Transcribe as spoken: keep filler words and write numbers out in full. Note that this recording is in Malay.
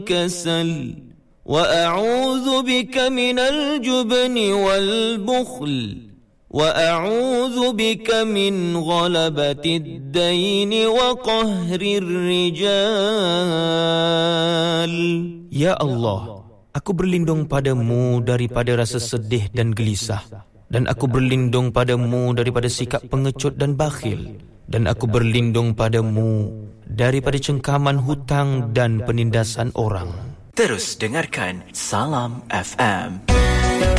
والكسل وأعوذ بك من الجبن والبخل وأعوذ بك من غلبة الدين وقهر الرجال. Ya Allah, aku berlindung padamu daripada rasa sedih dan gelisah, dan aku berlindung padamu daripada sikap pengecut dan bakhil, dan aku berlindung padamu daripada cengkaman hutang dan penindasan orang. Terus dengarkan Salam F M.